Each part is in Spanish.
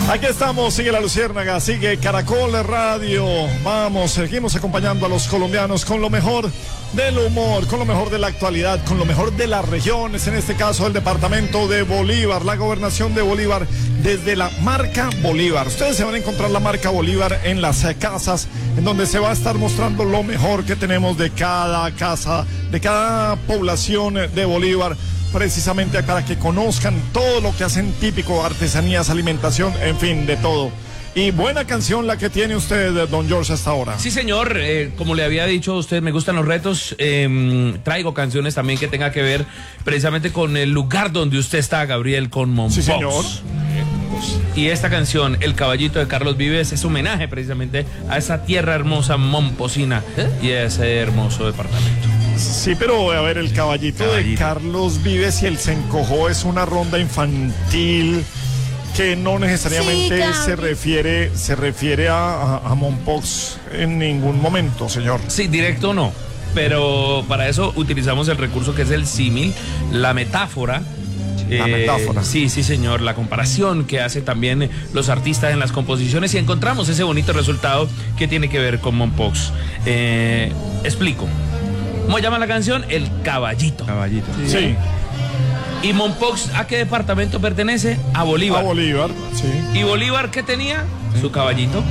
Aquí estamos, sigue La Luciérnaga, sigue Caracol Radio. Vamos, seguimos acompañando a los colombianos con lo mejor del humor, con lo mejor de la actualidad, con lo mejor de las regiones, en este caso el departamento de Bolívar, la gobernación de Bolívar, desde la marca Bolívar. Ustedes se van a encontrar la marca Bolívar en las casas, en donde se va a estar mostrando lo mejor que tenemos de cada casa, de cada población de Bolívar, precisamente para que conozcan todo lo que hacen típico, artesanías, alimentación, en fin, de todo. Y buena canción la que tiene usted, don George, hasta ahora. Sí, señor, como le había dicho a usted, me gustan los retos. Traigo canciones también que tenga que ver precisamente con el lugar donde usted está, Gabriel, con Mompox. Sí, señor. Y esta canción, El Caballito de Carlos Vives, es homenaje precisamente a esa tierra hermosa momposina y a ese hermoso departamento. Sí, pero a ver, El Caballito de Carlos Vives y el Se Encojó es una ronda infantil que no necesariamente sí, claro. se refiere a Mompox en ningún momento, señor. Sí, directo no, pero para eso utilizamos el recurso que es el símil, la metáfora. La metáfora. Sí, señor, la comparación que hacen también los artistas en las composiciones y encontramos ese bonito resultado que tiene que ver con Mompox. Explico. ¿Cómo llama la canción? El Caballito. Caballito. Sí. ¿Y Mompox a qué departamento pertenece? A Bolívar. A Bolívar, sí. ¿Y Bolívar qué tenía? Su caballito.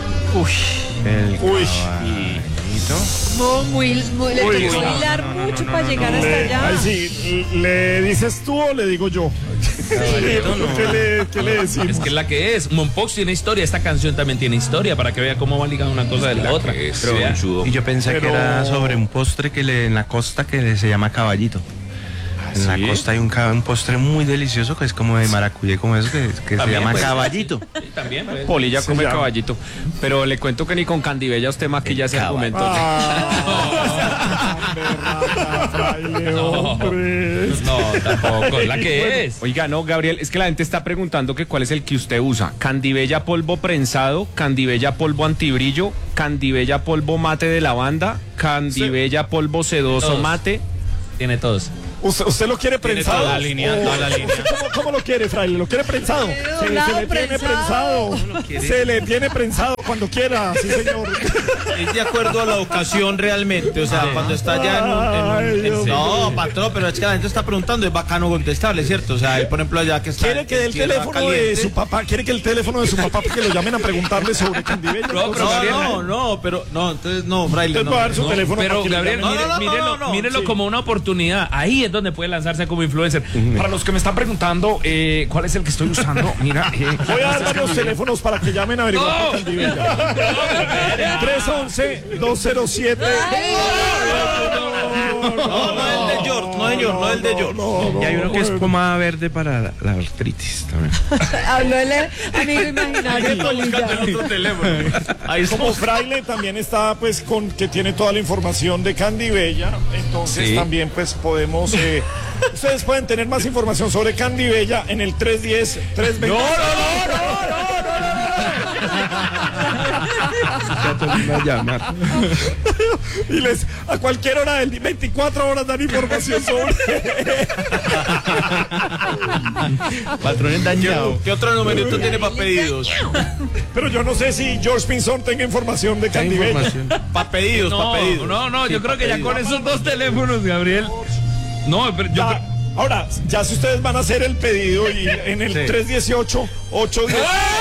El Uy. caballito. No, le tocó bailar mucho para llegar hasta allá. Ay, sí, ¿le dices tú o le digo yo? ¿Qué le decimos? Es que es la que es. Mompox tiene historia. Esta canción también tiene historia para que vea cómo va ligada una cosa de la otra. Y yo pensé que era sobre un postre en la costa se llama caballito. En la costa hay un postre muy delicioso que es como de maracuyá, como eso, que se llama caballito. Sí, también. Pues. Polilla come caballito. Pero le cuento que ni con Candibella usted maquilla ese argumento. No, tampoco. Es la que es. Oiga, no, Gabriel, es que la gente está preguntando que cuál es el que usted usa. Candibella polvo prensado, Candibella polvo antibrillo, Candibella polvo mate de lavanda, Candibella polvo sedoso Todos. mate. Tiene todos. ¿Usted lo quiere prensado? Toda la línea, toda la línea. ¿Cómo lo quiere, fraile? ¿Lo quiere prensado? Se le tiene prensado. Se le tiene prensado cuando quiera, sí, señor. Es de acuerdo a la ocasión realmente, o sea, cuando está ya no, patrón, pero es que la gente está preguntando, es bacano contestarle, ¿cierto? O sea, él, por ejemplo, allá que está... ¿Quiere que dé el teléfono de su papá? ¿Quiere que el teléfono de su papá que lo llamen a preguntarle sobre Candibella? No, entonces no, fraile, Entonces va a dar su teléfono Pero para que le Gabriel, llamen. mírelo sí. como una oportunidad. Ahí es donde puede lanzarse como influencer. Para los que me están preguntando cuál es el que estoy usando, mira. Voy a dar varios teléfonos para que llamen a averiguar por Candibella. 311-207. No, el de George, no el de George. Y hay uno que es pomada verde para la artritis también. Habló el amigo imaginario de Polilla. Ahí como fraile también está pues con que tiene toda la información de Candibella, entonces Sí. también pues podemos ustedes pueden tener más información sobre Candibella en el 310-320. Y a cualquier hora del día, 24 horas dan información sobre. Patrones dañados. ¿Qué otro numerito tiene para pedidos? Pero yo no sé si George Pinzón tenga información de Candibella. Para pedidos, No, yo creo que ya con esos dos teléfonos, Gabriel. No, pero yo Ahora, ya si ustedes van a hacer el pedido y en el 318 810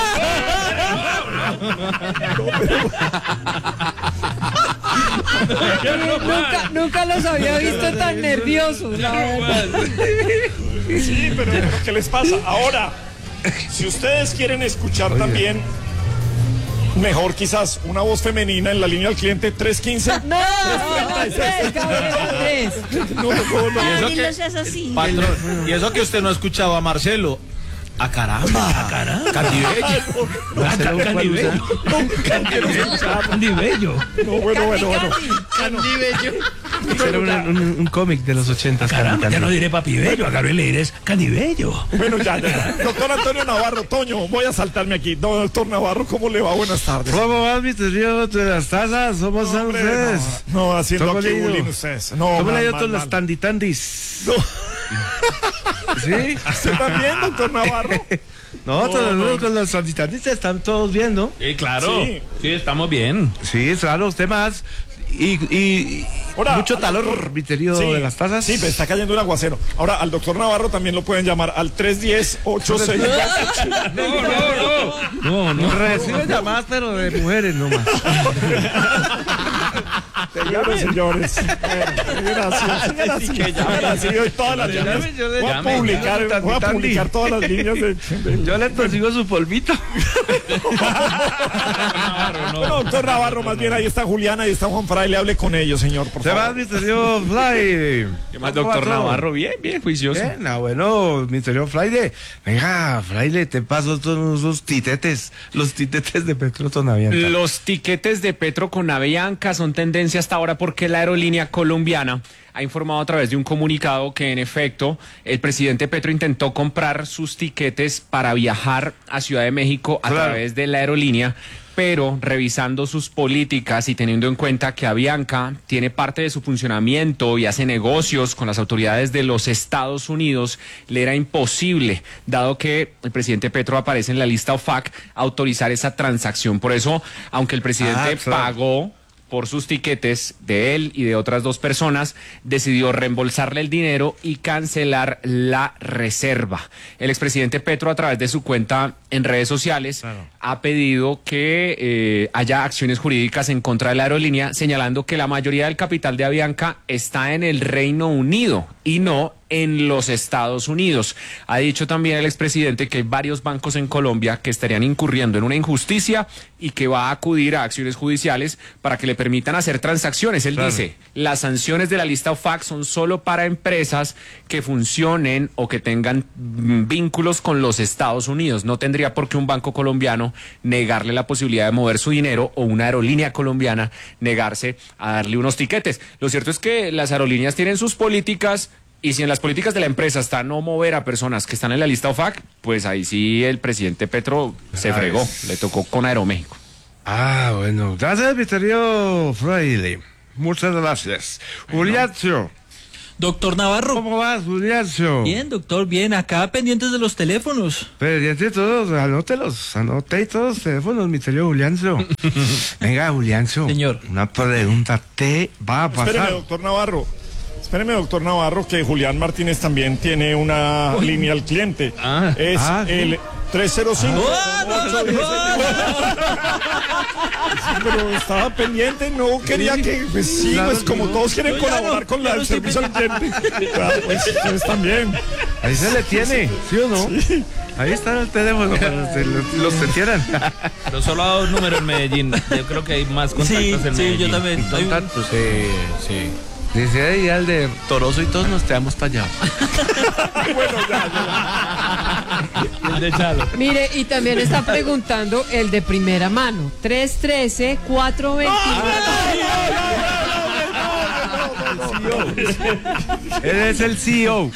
Nunca los había visto tan nerviosos, la verdad. Sí, pero ¿qué les pasa? Ahora, si ustedes quieren escuchar también mejor quizás una voz femenina en la línea al cliente 315. No, Gabriel, No. Y eso seas así. Patrón, y eso que usted no ha escuchado a Marcelo. ¡A caramba! Candibella. Candibello. No, bueno. Candibello. Era un cómic de los 80. Caramba, ya no diré papibello, a Gabriel le diré Candibello. Bueno, ya. Doctor Antonio Navarro, Toño, voy a saltarme aquí. Doctor Navarro, ¿cómo le va? Buenas tardes. ¿Cómo vas, mi teoría de las tazas? ¿Cómo están ustedes? No, haciendo ¿Cómo aquí le ha ido? bullying ustedes. No, ¿Cómo le ha ido mal, todas las mal. tanditandis? No. Sí. ¿Usted también, doctor Navarro? No, todos con los sanitaristas están todos bien, ¿no? Claro. Sí, estamos bien. Sí, claro, usted más. Y Ahora, mucho calor, Viterio, de las tazas. Sí, pero está cayendo un aguacero. Ahora, al doctor Navarro también lo pueden llamar al 310-862. No. Recibe llamadas, pero de mujeres nomás. Señores. Gracias. Hoy todas las líneas. Voy a publicar todas las líneas Yo le persigo su polvito. Bueno, doctor Navarro, más bien ahí está Juliana y está Juan Fraile. Hable con ellos, señor, por Se va, favor. Misterio Fly. ¿Qué más, doctor Navarro? Bien, juicioso. Bien, bueno, Misterio Fraile. Venga, Fraile, te paso todos esos titetes. Los titetes de Petro con Avianca. Los tiquetes de Petro con Avianca son tendencia hasta ahora porque la aerolínea colombiana ha informado a través de un comunicado que en efecto el presidente Petro intentó comprar sus tiquetes para viajar a Ciudad de México a través de la aerolínea, pero revisando sus políticas y teniendo en cuenta que Avianca tiene parte de su funcionamiento y hace negocios con las autoridades de los Estados Unidos, le era imposible, dado que el presidente Petro aparece en la lista OFAC, autorizar esa transacción. Por eso, aunque el presidente pagó por sus tiquetes de él y de otras 2 personas, decidió reembolsarle el dinero y cancelar la reserva. El expresidente Petro, a través de su cuenta en redes sociales, ha pedido que haya acciones jurídicas en contra de la aerolínea, señalando que la mayoría del capital de Avianca está en el Reino Unido y no en los Estados Unidos. Ha dicho también el expresidente que hay varios bancos en Colombia que estarían incurriendo en una injusticia y que va a acudir a acciones judiciales para que le permitan hacer transacciones. Él dice, las sanciones de la lista OFAC son solo para empresas que funcionen o que tengan vínculos con los Estados Unidos. No tendría por qué un banco colombiano negarle la posibilidad de mover su dinero o una aerolínea colombiana negarse a darle unos tiquetes. Lo cierto es que las aerolíneas tienen sus políticas. Y si en las políticas de la empresa está no mover a personas que están en la lista OFAC, pues ahí sí el presidente Petro se fregó, le tocó con Aeroméxico. Bueno, gracias, Misterio Fraile. Muchas gracias. Juliacio. Doctor Navarro. ¿Cómo vas, Juliacio? Bien, doctor, bien. Acá pendientes de los teléfonos. Pendientes todos, anoté todos los teléfonos, Misterio Juliancio. Venga, Juliancio. Señor. Una pregunta, ¿te va a pasar? Espéreme, doctor Navarro, que Julián Martínez también tiene una línea al cliente. Es el 305. Pero estaba pendiente, no quería que... Pues sí, pues como todos quieren colaborar con el servicio al cliente. Pues ustedes también. Ahí se le tiene, ¿sí o no? Sí. Ahí está el teléfono para que los sentieran. Pero solo ha dado un número en Medellín. Yo creo que hay más contactos en Medellín. Sí, yo también. ¿Contactos? Sí. Dice ahí al de Toroso y todos nos quedamos para allá. Bueno, ya. Mire, y también está preguntando el de primera mano. 313-429. Él es el CEO.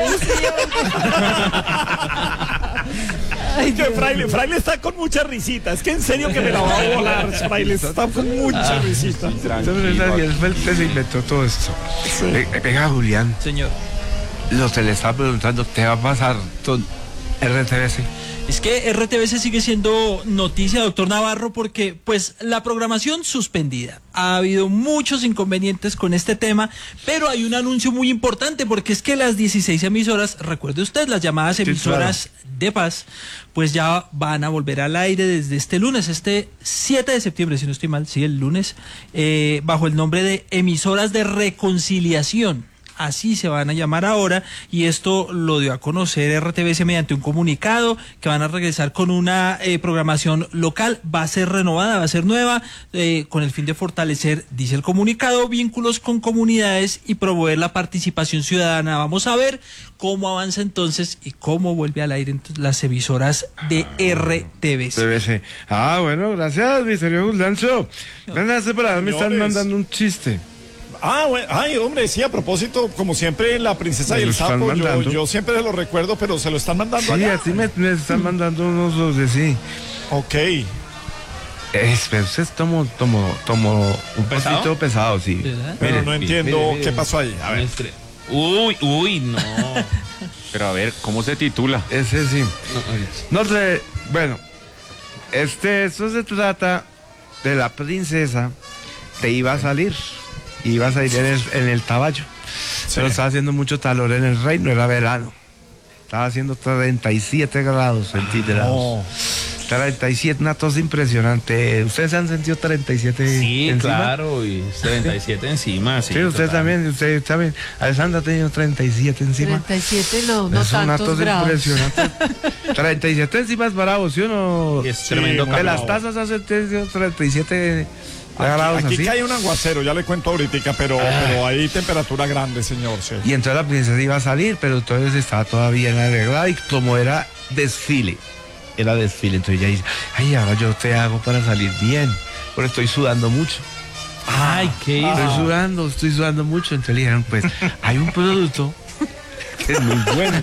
Ay, que Fraile está con mucha risita. Es que en serio que me la va a volar. Fraile está con mucha risita. Él fue el que se inventó todo esto. Sí. Venga, Julián. Señor. Lo que le estaba preguntando, ¿qué va a pasar con RTBC? Es que RTBC sigue siendo noticia, doctor Navarro, porque pues la programación suspendida. Ha habido muchos inconvenientes con este tema, pero hay un anuncio muy importante, porque es que las 16 emisoras, recuerde usted, las llamadas emisoras de paz, pues ya van a volver al aire desde este lunes, este 7 de septiembre, si no estoy mal, sí, el lunes, bajo el nombre de Emisoras de Reconciliación. Así se van a llamar ahora, y esto lo dio a conocer RTBC mediante un comunicado, que van a regresar con una programación local, va a ser renovada, va a ser nueva, con el fin de fortalecer, dice el comunicado, vínculos con comunidades y promover la participación ciudadana. Vamos a ver cómo avanza entonces y cómo vuelve al aire las emisoras de RTBC. Bueno, gracias, Misterio Juliancio. Gracias, pero me están mandando un chiste. Bueno, ay, hombre, sí, a propósito, como siempre, la princesa y el sapo, yo siempre se lo recuerdo, pero se lo están mandando allá. Sí, así me están mandando unos de sí. Ok. Pero es tomo un poquito pesado, sí. Pero no entiendo qué pasó ahí. A ver. Uy, no. Pero a ver, ¿cómo se titula? Ese sí. No sé, bueno, esto se trata de la princesa que iba a salir en el caballo. Pero estaba haciendo mucho calor en el reino, era verano. Estaba haciendo 37 grados centígrados. 37, una tos impresionante. ¿Ustedes han sentido 37 Sí, encima? claro, y 37 encima. Sí, usted también, Alessandra ha tenido 37 encima. 37 no Es una tantos tos grados. impresionante. 37 encima es bravo, ¿sí o no? Y es tremendo De calor. las tazas hace 37 grados Aquí así. cae un aguacero, ya le cuento ahorita, pero hay temperatura grande, señor. Sí. Y entonces la princesa iba a salir, pero entonces estaba todavía en arreglada y como era desfile, entonces ella dice, ay, ahora yo te hago para salir bien, porque estoy sudando mucho. Ay, qué Estoy sudando mucho. Entonces le dijeron, pues, hay un producto que es muy bueno.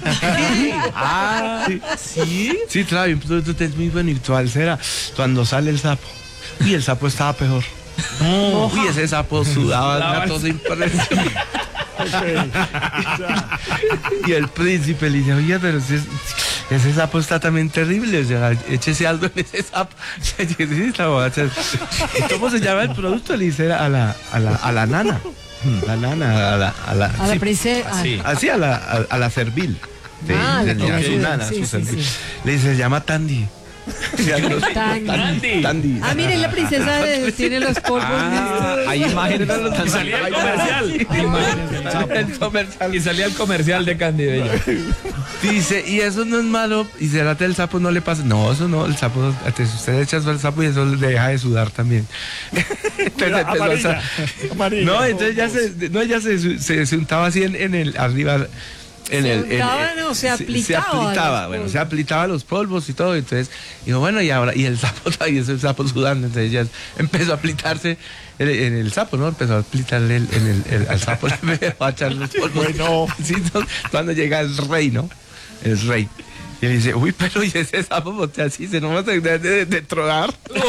¿Sí? Sí, claro, hay un producto que es muy bueno y cuál será cuando sale el sapo. Y el sapo estaba peor. Uy, ese sapo sudaba una tos impresionante. Y el príncipe le dice, oye, pero ese sapo está también terrible, o sea, échese algo en ese sapo. ¿Cómo se llama el producto? Le dice a la nana. La nana, a la A la princesa. Sí. así a la servil. La que le a su ayuda. nana, a Sí, su sí, servil. sí. Le dice, se llama Tandy. Tandy. Tandy. Ah, mire, la princesa tiene los polvos. Hay imágenes de los Y salía el comercial. Y salía el comercial de Candy Bella. Dice, y eso no es malo, y será que el sapo no le pasa. No, eso no, el sapo, usted echa eso al sapo y eso le deja de sudar también. Entonces, Amarilla. no, entonces ella se untaba así en el arriba. Se aplicaba los polvos y todo. Entonces dijo, bueno, y ahora, y el sapo todavía es el sapo sudando. Entonces ella empezó a aplicarse en el sapo, ¿no? Empezó a aplicarle al sapo, le empezó a echar los polvos. Bueno. Sí, cuando llega el rey, ¿no? El rey. Y él dice, uy, pero y ese sapo botea así, se nos va a tener de trogar.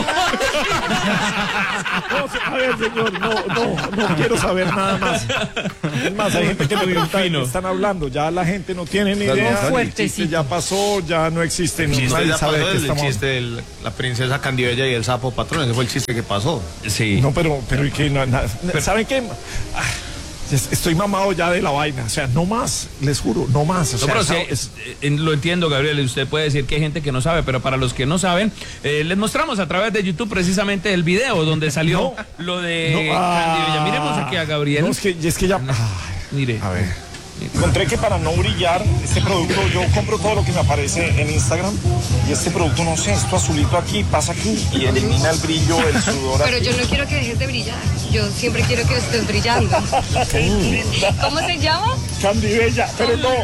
A ver, señor, no quiero saber nada más. Es más, hay gente que me pregunta de qué están hablando. Ya la gente no tiene ni idea. El chiste ya pasó, ya no existe. Nadie sabe de qué estamos. El chiste de la princesa Candibella y el sapo patrón, ese fue el chiste que pasó. Sí. No, pero ¿y qué? ¿Saben qué? Estoy mamado ya de la vaina, o sea, no más, les juro, no más. O sea, No, pero lo entiendo, Gabriel, usted puede decir que hay gente que no sabe, pero para los que no saben, les mostramos a través de YouTube precisamente el video donde salió lo de Candy Bella. Miremos aquí a Gabriel. No, es que ya... Mire. A ver. Encontré que para no brillar, este producto, yo compro todo lo que me aparece en Instagram y este producto, no sé, esto azulito aquí, pasa aquí y elimina el brillo, el sudor. Pero yo no quiero que dejes de brillar, yo siempre quiero que estés brillando. ¿Cómo se llama? Candy Bella, pero no.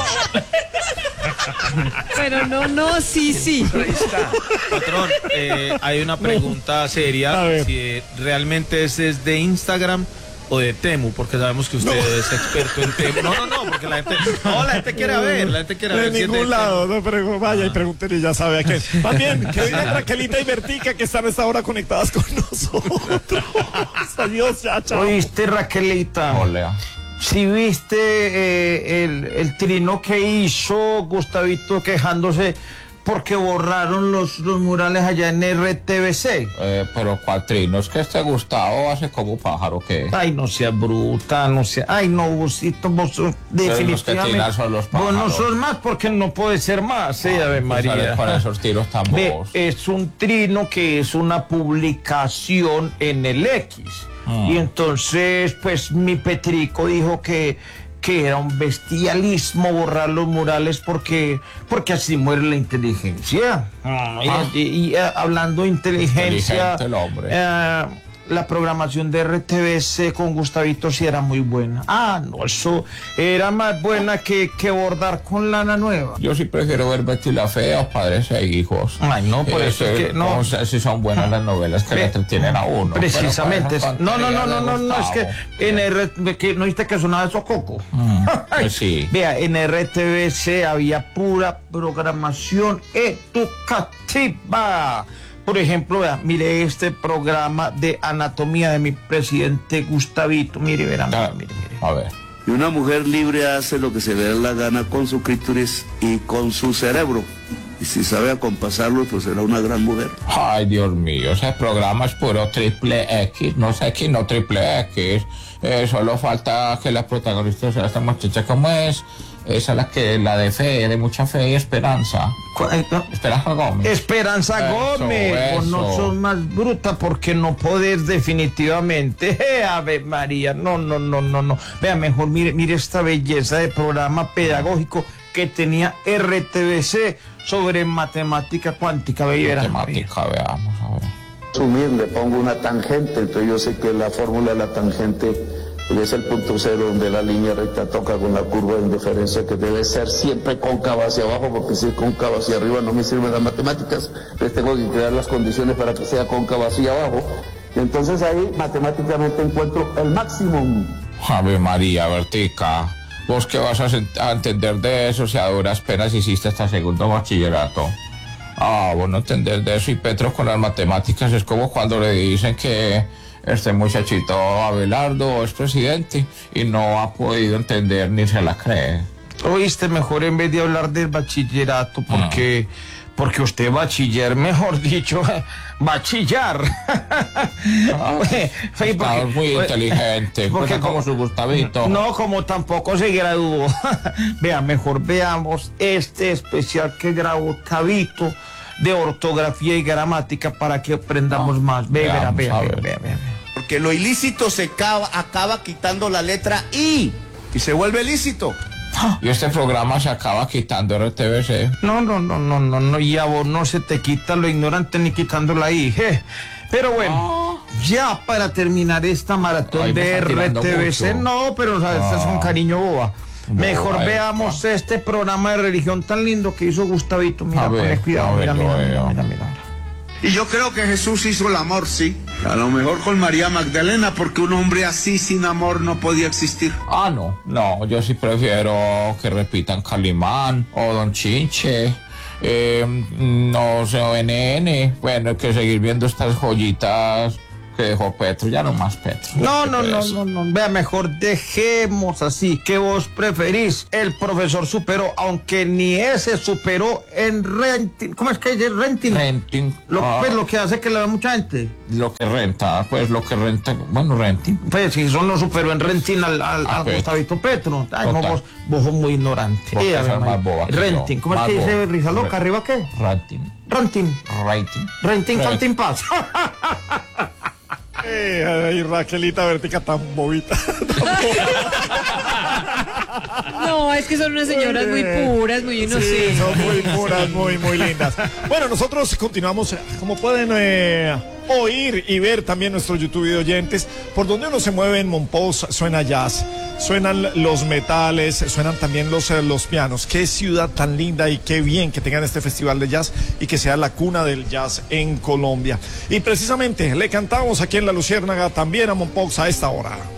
Pero sí. Patrón, hay una pregunta seria, A ver. si realmente ese es de Instagram o de Temu, porque sabemos que usted es experto en Temu. No, porque la gente quiere ver, De si es ningún Temu. lado, no, pero vaya y pregúntenle y ya sabe a qué. Más bien, que digan Raquelita y Bertica que están a esta hora conectadas con nosotros. Adiós, ya, chao. ¿Oíste, Raquelita? Hola. Si viste el trino que hizo Gustavito quejándose porque borraron los murales allá en RTBC. Pero Cuatrinos, que este Gustavo hace como pájaro, ¿qué? Ay, no sea bruta, no sea... Ay, no, Gustito, vos sos definitivamente... Los que tiran son los vos no pájaros. sos más porque no puede ser más, sí, Ave María. Con esos tiros tan Ve, bobos. es un trino que es una publicación en el X. Y entonces, pues, mi Petrico dijo que era un bestialismo borrar los murales porque así muere la inteligencia. Y hablando de inteligencia, Inteligente el hombre. la programación de RTBC con Gustavito sí era muy buena. No, eso era más buena que bordar con lana nueva. Yo sí prefiero ver Betty la Fea o Padres e Hijos. Ay, no, por eso es que no. No sé si son buenas las novelas que le entretienen a uno. Precisamente. Pero No, es que en que no viste que sonaba eso Coco. Pues sí. Vea, en RTBC había pura programación educativa. Por ejemplo, vea, mire este programa de anatomía de mi presidente Gustavito. Mire, verán, mire. A ver. Y una mujer libre hace lo que se le da la gana con su clítoris y con su cerebro. Y si sabe acompasarlo, pues será una gran mujer. Ay, Dios mío, ese programa es puro triple X, no sé quién, no triple X. Solo falta que la protagonista sea esta muchacha, ¿cómo es? Esa es la de fe, de mucha fe y esperanza. Esperanza Gómez. Esperanza Gómez, vos no sos más bruta porque no podés definitivamente. Ave María, no. Vea, mejor mire esta belleza de programa pedagógico que tenía RTBC sobre matemática cuántica. Matemática, veamos, a ver. Sumir, le pongo una tangente, entonces yo sé que la fórmula de la tangente es el punto cero donde la línea recta toca con la curva de indiferencia, que debe ser siempre cóncava hacia abajo, porque si es cóncava hacia arriba no me sirven las matemáticas. Entonces tengo que crear las condiciones para que sea cóncava hacia abajo. Y entonces ahí matemáticamente encuentro el máximo. Ave María, Bertica, ¿vos qué vas a entender de eso si a duras penas hiciste hasta segundo bachillerato? Vos no entender de eso, y Petro con las matemáticas es como cuando le dicen que este muchachito Abelardo es presidente y no ha podido entender ni se la cree. Oíste, mejor en vez de hablar del bachillerato, porque usted bachiller, mejor dicho, va a chillar. Es muy inteligente, porque como su Gustavito. No, como tampoco se graduó. Vea, mejor veamos este especial que grabó Tabito de ortografía y gramática para que aprendamos más. Vea. Porque lo ilícito se acaba quitando la letra I y se vuelve lícito. Y este programa se acaba quitando RTBC. No, y a vos no se te quita lo ignorante ni quitando la I. Pero bueno, ya para terminar esta maratón de RTBC, no, pero este es un cariño boba. Mejor veamos este programa de religión tan lindo que hizo Gustavito. Mira, ponle cuidado, mira. Y yo creo que Jesús hizo el amor, sí. A lo mejor con María Magdalena, porque un hombre así sin amor no podía existir. No, yo sí prefiero que repitan Calimán o Don Chinche, no sé, ONN. Bueno, hay que seguir viendo estas joyitas que dejó Petro, ya no más Petro. No, vea, mejor dejemos así. ¿Qué vos preferís? El profesor superó, aunque ni ese superó en renting. ¿Cómo es que es renting? Renting. Pues lo que hace que le ve mucha gente. Lo que renta, renting. Pues si eso no superó en renting al Gustavito Petro. Ay, no, vos sos muy ignorante. Más boba renting. ¿Cómo es que dice Risa Loca? ¿Arriba qué? Renting, Santin Paz. Ay, Raquelita Bertica tan bobita. No, es que son unas señoras muy puras, muy inocentes. Sí, son muy puras, muy lindas. Bueno, nosotros continuamos, como pueden oír y ver también nuestros YouTube video oyentes, por donde uno se mueve en Monpós suena jazz, suenan los metales, suenan también los pianos. Qué ciudad tan linda y qué bien que tengan este festival de jazz y que sea la cuna del jazz en Colombia. Y precisamente le cantamos aquí en La Luciérnaga también a Monpós a esta hora.